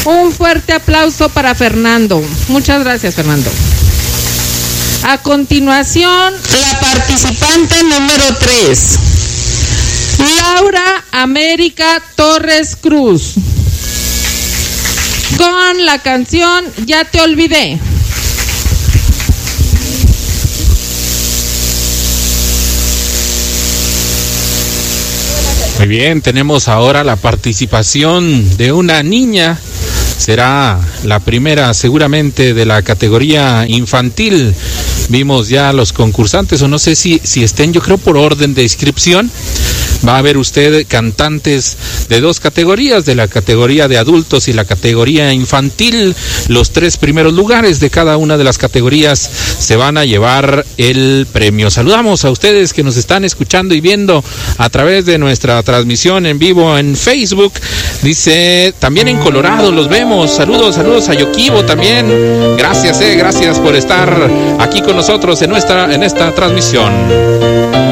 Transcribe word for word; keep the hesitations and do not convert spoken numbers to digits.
Un fuerte aplauso para Fernando. Muchas gracias, Fernando. A continuación, la participante número tres. Laura América Torres Cruz, con la canción Ya te olvidé. Muy bien, tenemos ahora la participación de una niña. Será la primera seguramente de la categoría infantil. Vimos ya los concursantes, o no sé si, si estén, yo creo por orden de inscripción. Va a ver usted cantantes de dos categorías, de la categoría de adultos y la categoría infantil. Los tres primeros lugares de cada una de las categorías se van a llevar el premio. Saludamos a ustedes que nos están escuchando y viendo a través de nuestra transmisión en vivo en Facebook. Dice, también en Colorado los vemos. Saludos, saludos a Yoquibo también. Gracias, eh, gracias por estar aquí con nosotros en nuestra, en esta transmisión.